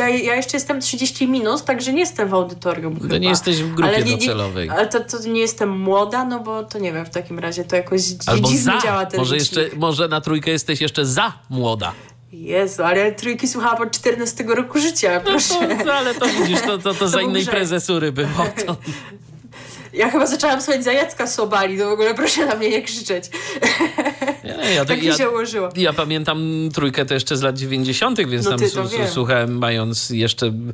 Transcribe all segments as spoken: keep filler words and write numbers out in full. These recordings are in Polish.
ja, ja jeszcze jestem trzydzieści minus, także nie jestem w audytorium. To chyba. nie jesteś w grupie ale nie, docelowej. Nie, ale to, to nie jestem młoda, no bo to nie wiem, w takim razie to jakoś Albo dziwnie za. działa ten Może, licznik. jeszcze, może na trójkę jesteś jeszcze za młoda. Jezu, ale ja trójki słuchałam od czternastego roku życia, proszę. No to, ale to widzisz, to, to, to za był innej grzech. prezesury było to. Ja chyba zaczęłam słuchać za Jacka Sobali, to w ogóle proszę na mnie nie krzyczeć. Nie, ja, tak mi ja, się ułożyło. Ja pamiętam trójkę to jeszcze z lat dziewięćdziesiątych, więc No tam ty to s- wiem. słuchałem mając jeszcze y,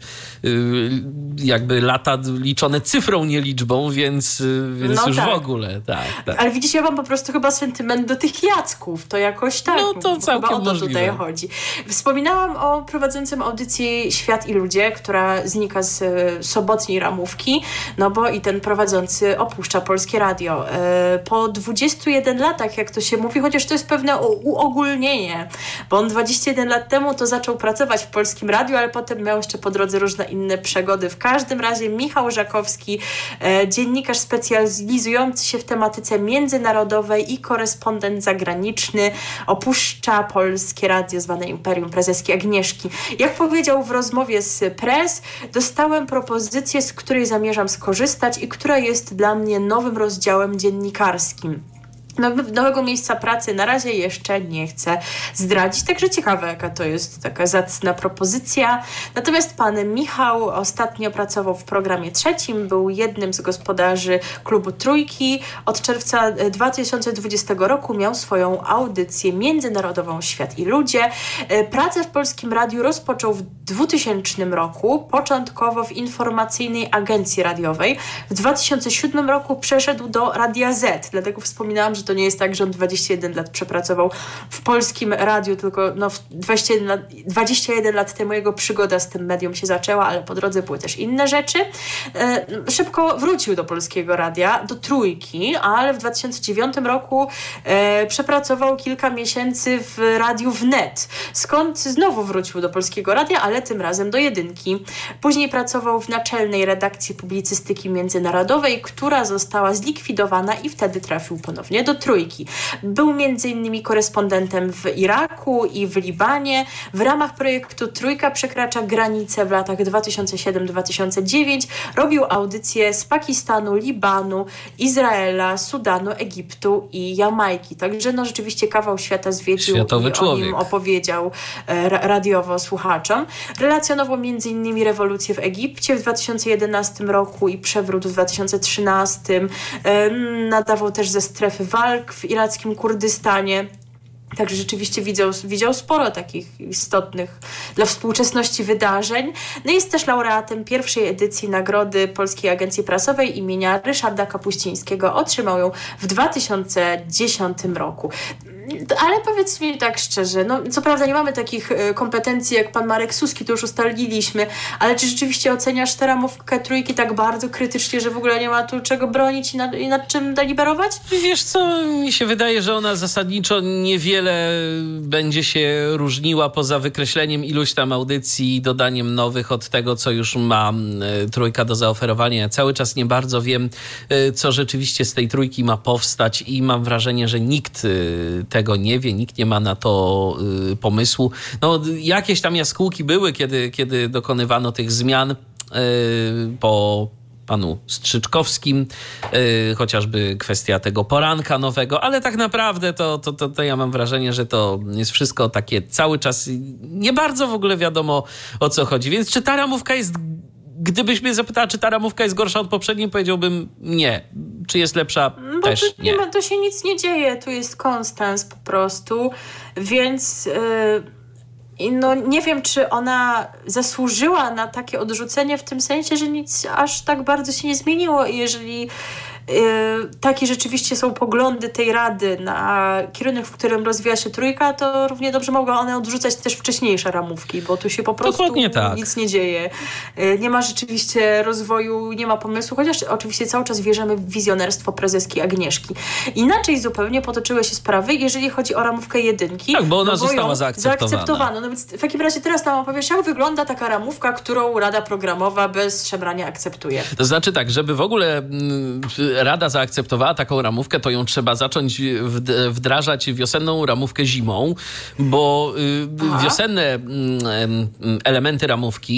jakby lata liczone cyfrą, nie liczbą, więc, y, więc No już tak. w ogóle. Tak, tak. Ale widzisz, ja mam po prostu chyba sentyment do tych Jacków. To jakoś tak. No to bo całkiem chyba o to możliwe. tutaj chodzi. Wspominałam o prowadzącym audycji Świat i Ludzie, która znika z e, sobotniej ramówki, no bo i ten prowadzący opuszcza Polskie Radio. E, po dwudziestu jeden latach, jak to się mówi, chociaż to jest pewne u- uogólnienie, bo on dwadzieścia jeden lat temu to zaczął pracować w Polskim Radiu, ale potem miał jeszcze po drodze różne inne przegody. W każdym razie Michał Żakowski, e, dziennikarz specjalizujący się w tematyce międzynarodowej i korespondent zagraniczny, opuszcza Polskie Radio zwane Imperium Prezeski Agnieszki. Jak powiedział w rozmowie z Press, dostałem propozycję, z której zamierzam skorzystać i która jest dla mnie nowym rozdziałem dziennikarskim. Nowy- Nowego miejsca pracy na razie jeszcze nie chcę zdradzić, także ciekawe, jaka to jest taka zacna propozycja. Natomiast pan Michał ostatnio pracował w programie trzecim, był jednym z gospodarzy klubu Trójki. Od czerwca dwa tysiące dwudziestego roku miał swoją audycję międzynarodową Świat i Ludzie. Pracę w Polskim Radiu rozpoczął w dwutysięcznym roku, początkowo w informacyjnej agencji radiowej. W dwa tysiące siódmym roku przeszedł do Radia Z, dlatego wspominałam, że to nie jest tak, że on dwadzieścia jeden lat przepracował w Polskim Radiu, tylko no w dwadzieścia jeden lat, dwadzieścia jeden lat temu jego przygoda z tym medium się zaczęła, ale po drodze były też inne rzeczy. E, szybko wrócił do Polskiego Radia, do Trójki, ale w dwa tysiące dziewiątym roku e, przepracował kilka miesięcy w Radiu Wnet, skąd znowu wrócił do Polskiego Radia, ale tym razem do Jedynki. Później pracował w naczelnej redakcji publicystyki międzynarodowej, która została zlikwidowana i wtedy trafił ponownie do Trójki. Był między innymi korespondentem w Iraku i w Libanie. W ramach projektu Trójka przekracza granice w latach dwa tysiące siódmy do dwa tysiące dziewiątego. Robił audycje z Pakistanu, Libanu, Izraela, Sudanu, Egiptu i Jamajki. Także no rzeczywiście kawał świata zwiedził Światowy i człowiek. o nim opowiedział e, ra- radiowo słuchaczom. Relacjonował między innymi rewolucję w Egipcie w dwa tysiące jedenastym roku i przewrót w dwa tysiące trzynastym. E, nadawał też ze strefy walk w irackim Kurdystanie. Także rzeczywiście widział, widział sporo takich istotnych dla współczesności wydarzeń. No jest też laureatem pierwszej edycji Nagrody Polskiej Agencji Prasowej imienia Ryszarda Kapuścińskiego. Otrzymał ją w dwa tysiące dziesiątym roku. Ale powiedz mi tak szczerze, no co prawda nie mamy takich e, kompetencji jak pan Marek Suski, to już ustaliliśmy, ale czy rzeczywiście oceniasz tę ramówkę Trójki tak bardzo krytycznie, że w ogóle nie ma tu czego bronić i nad, i nad czym deliberować? Wiesz co, mi się wydaje, że ona zasadniczo niewiele będzie się różniła poza wykreśleniem iluś tam audycji i dodaniem nowych od tego, co już ma e, Trójka do zaoferowania. Ja cały czas nie bardzo wiem, e, co rzeczywiście z tej Trójki ma powstać i mam wrażenie, że nikt e, tego nie wie, nikt nie ma na to e, pomysłu. No, jakieś tam jaskółki były, kiedy, kiedy dokonywano tych zmian e, po panu Strzyczkowskim, yy, chociażby kwestia tego poranka nowego, ale tak naprawdę to, to, to, to ja mam wrażenie, że to jest wszystko takie cały czas nie bardzo w ogóle wiadomo, o co chodzi. Więc czy ta ramówka jest, gdybyś mnie zapytała, czy ta ramówka jest gorsza od poprzedniej, powiedziałbym nie. Czy jest lepsza? Bo Też tu, nie. ma, tu się nic nie dzieje, tu jest konstans po prostu, więc... Yy... I no nie wiem, czy ona zasłużyła na takie odrzucenie w tym sensie, że nic aż tak bardzo się nie zmieniło. I jeżeli yy, takie rzeczywiście są poglądy tej Rady na kierunek, w którym rozwija się Trójka, to równie dobrze mogła one odrzucać też wcześniejsze ramówki, bo tu się po prostu Dokładnie tak. nic nie dzieje. Yy, nie ma rzeczywiście rozwoju, nie ma pomysłu, chociaż oczywiście cały czas wierzymy w wizjonerstwo prezeski Agnieszki. Inaczej zupełnie potoczyły się sprawy, jeżeli chodzi o ramówkę Jedynki. Tak, bo ona no bo została ją zaakceptowana. zaakceptowano. No więc w takim razie teraz nam opowiesz, jak wygląda taka ramówka, którą Rada Programowa bez szemrania akceptuje. To znaczy tak, żeby w ogóle mm, Rada zaakceptowała taką ramówkę, to ją trzeba zacząć wd- wdrażać wiosenną ramówkę zimą, bo y, Aha. wiosenne mm, elementy ramówki